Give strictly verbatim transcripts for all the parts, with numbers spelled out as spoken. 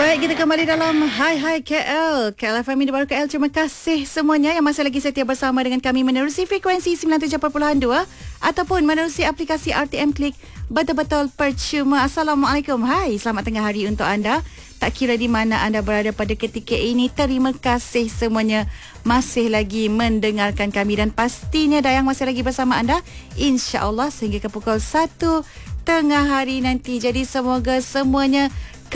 Baik, kita kembali dalam Hai Hai K L. K L F M ini baru K L. Terima kasih semuanya yang masih lagi setia bersama dengan kami menerusi frekuensi sembilan puluh tujuh perpuluhan dua ataupun menerusi aplikasi R T M Klik betul-betul percuma. Assalamualaikum. Hai, selamat tengah hari untuk anda. Tak kira di mana anda berada pada ketika ini, terima kasih semuanya masih lagi mendengarkan kami dan pastinya Dayang masih lagi bersama anda insya-Allah sehingga ke pukul satu tengah hari nanti. Jadi semoga semuanya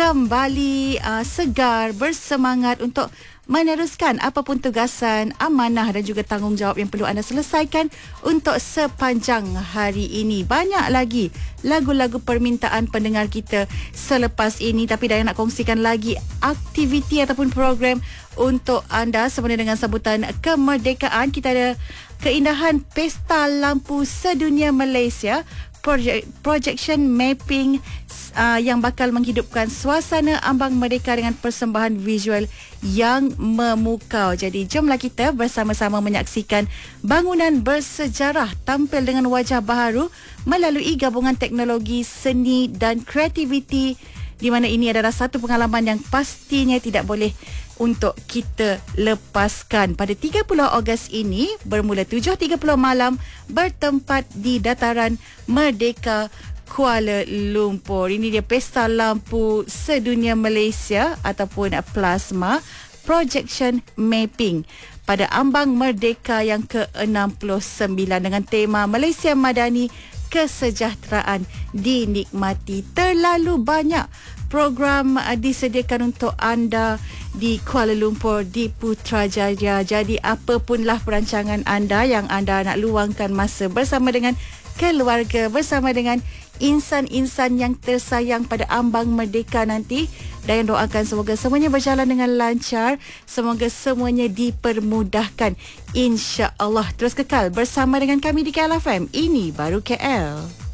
kembali uh, segar, bersemangat untuk meneruskan apapun tugasan, amanah dan juga tanggungjawab yang perlu anda selesaikan untuk sepanjang hari ini. Banyak lagi lagu-lagu permintaan pendengar kita selepas ini, tapi Dayang nak kongsikan lagi aktiviti ataupun program untuk anda sempena dengan sambutan kemerdekaan. Kita ada keindahan Pesta Lampu Sedunia Malaysia, project, projection mapping uh, yang bakal menghidupkan suasana ambang merdeka dengan persembahan visual yang memukau. Jadi jomlah kita bersama-sama menyaksikan bangunan bersejarah tampil dengan wajah baharu melalui gabungan teknologi, seni dan kreativiti, di mana ini adalah satu pengalaman yang pastinya tidak boleh untuk kita lepaskan. Pada tiga puluh Ogos ini bermula tujuh tiga puluh malam bertempat di Dataran Merdeka Kuala Lumpur. Ini dia Pesta Lampu Sedunia Malaysia ataupun Plasma Projection Mapping pada ambang merdeka yang ke enam puluh sembilan dengan tema Malaysia Madani, kesejahteraan dinikmati. Terlalu banyak program uh, disediakan untuk anda di Kuala Lumpur, di Putrajaya. Jadi apapunlah perancangan anda yang anda nak luangkan masa bersama dengan keluarga, bersama dengan insan-insan yang tersayang pada ambang merdeka nanti, dan doakan semoga semuanya berjalan dengan lancar, semoga semuanya dipermudahkan insya-Allah. Terus kekal bersama dengan kami di K L F M. Ini baru K L.